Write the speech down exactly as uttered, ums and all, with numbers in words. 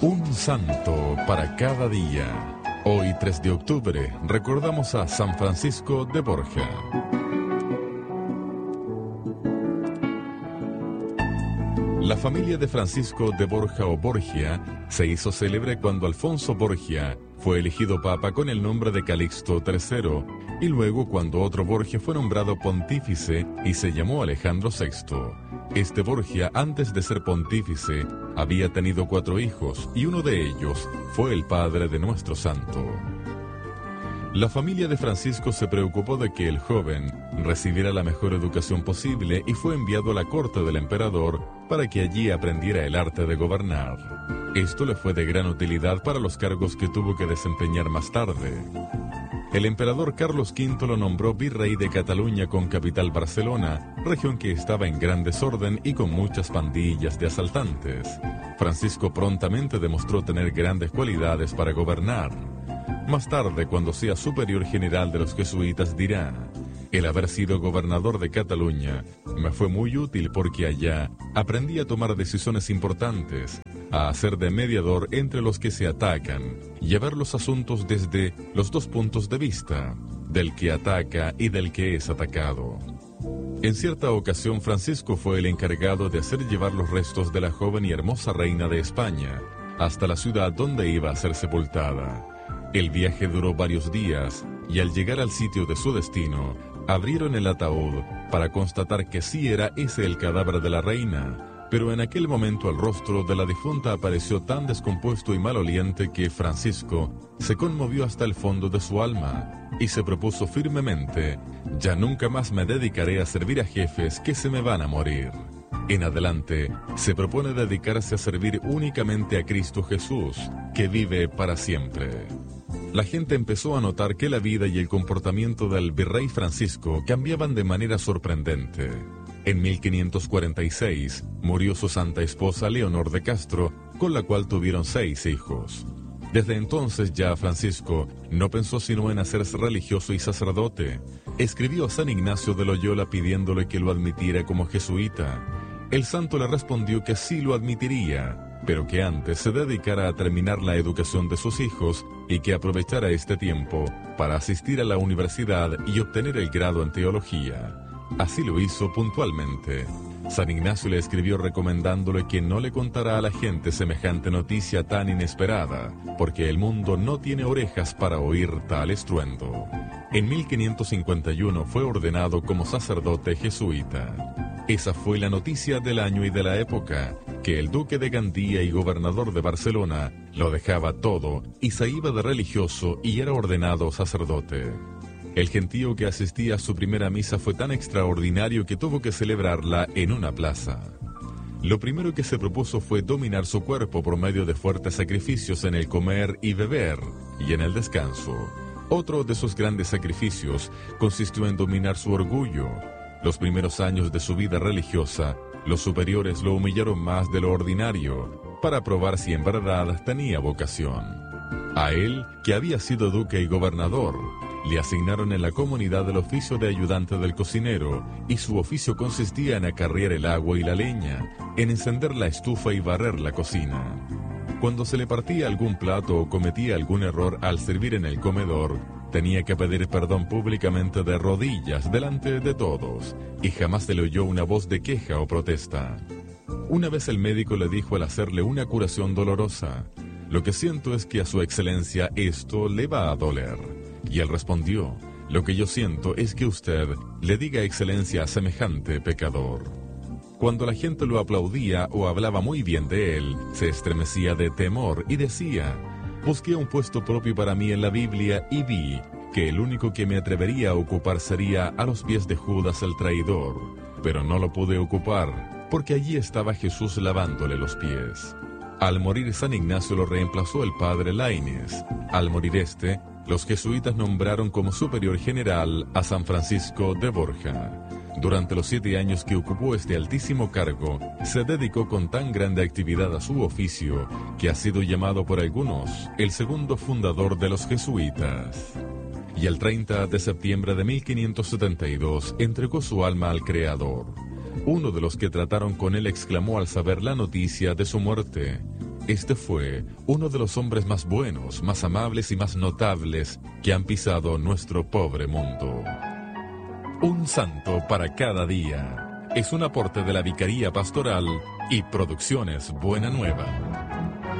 Un santo para cada día. Hoy, tres de octubre, recordamos a San Francisco de Borja. La familia de Francisco de Borja o Borgia se hizo célebre cuando Alfonso Borgia fue elegido papa con el nombre de Calixto tercero, y luego cuando otro Borgia fue nombrado pontífice y se llamó Alejandro sexto. Este Borgia, antes de ser pontífice, había tenido cuatro hijos, y uno de ellos fue el padre de nuestro santo. La familia de Francisco se preocupó de que el joven recibiera la mejor educación posible y fue enviado a la corte del emperador para que allí aprendiera el arte de gobernar. Esto le fue de gran utilidad para los cargos que tuvo que desempeñar más tarde. El emperador Carlos quinto lo nombró virrey de Cataluña con capital Barcelona, región que estaba en gran desorden y con muchas pandillas de asaltantes. Francisco prontamente demostró tener grandes cualidades para gobernar. Más tarde, cuando sea superior general de los jesuitas, dirá: el haber sido gobernador de Cataluña me fue muy útil porque allá aprendí a tomar decisiones importantes, a hacer de mediador entre los que se atacan y a ver los asuntos desde los dos puntos de vista, del que ataca y del que es atacado. En cierta ocasión, Francisco fue el encargado de hacer llevar los restos de la joven y hermosa reina de España hasta la ciudad donde iba a ser sepultada. El viaje duró varios días y al llegar al sitio de su destino, abrieron el ataúd para constatar que sí era ese el cadáver de la reina, pero en aquel momento el rostro de la difunta apareció tan descompuesto y maloliente que Francisco se conmovió hasta el fondo de su alma y se propuso firmemente: ya nunca más me dedicaré a servir a jefes que se me van a morir. En adelante, se propone dedicarse a servir únicamente a Cristo Jesús, que vive para siempre. La gente empezó a notar que la vida y el comportamiento del virrey Francisco cambiaban de manera sorprendente. En mil quinientos cuarenta y seis murió su santa esposa Leonor de Castro, con la cual tuvieron seis hijos. Desde entonces ya Francisco no pensó sino en hacerse religioso y sacerdote. Escribió a San Ignacio de Loyola pidiéndole que lo admitiera como jesuita. El santo le respondió que sí lo admitiría, pero que antes se dedicara a terminar la educación de sus hijos y que aprovechara este tiempo para asistir a la universidad y obtener el grado en teología. Así lo hizo puntualmente. San Ignacio le escribió recomendándole que no le contara a la gente semejante noticia tan inesperada, porque el mundo no tiene orejas para oír tal estruendo. En mil quinientos cincuenta y uno fue ordenado como sacerdote jesuita. Esa fue la noticia del año y de la época, que el duque de Gandía y gobernador de Barcelona lo dejaba todo y se iba de religioso y era ordenado sacerdote. El gentío que asistía a su primera misa fue tan extraordinario que tuvo que celebrarla en una plaza. Lo primero que se propuso fue dominar su cuerpo por medio de fuertes sacrificios en el comer y beber y en el descanso. Otro de sus grandes sacrificios consistió en dominar su orgullo. Los primeros años de su vida religiosa, los superiores lo humillaron más de lo ordinario, para probar si en verdad tenía vocación. A él, que había sido duque y gobernador, le asignaron en la comunidad el oficio de ayudante del cocinero, y su oficio consistía en acarrear el agua y la leña, en encender la estufa y barrer la cocina. Cuando se le partía algún plato o cometía algún error al servir en el comedor, tenía que pedir perdón públicamente de rodillas delante de todos, y jamás se le oyó una voz de queja o protesta. Una vez el médico le dijo al hacerle una curación dolorosa: lo que siento es que a su excelencia esto le va a doler. Y él respondió: lo que yo siento es que usted le diga excelencia a semejante pecador. Cuando la gente lo aplaudía o hablaba muy bien de él, se estremecía de temor y decía: busqué un puesto propio para mí en la Biblia y vi que el único que me atrevería a ocupar sería a los pies de Judas el traidor, pero no lo pude ocupar, porque allí estaba Jesús lavándole los pies. Al morir San Ignacio lo reemplazó el padre Laínez. Al morir este, los jesuitas nombraron como superior general a San Francisco de Borja. Durante los siete años que ocupó este altísimo cargo, se dedicó con tan grande actividad a su oficio que ha sido llamado por algunos el segundo fundador de los jesuitas. Y el treinta de septiembre de mil quinientos setenta y dos entregó su alma al Creador. Uno de los que trataron con él exclamó al saber la noticia de su muerte: Este fue uno de los hombres más buenos, más amables y más notables que han pisado nuestro pobre mundo. Un santo para cada día. Es un aporte de la Vicaría Pastoral y Producciones Buena Nueva.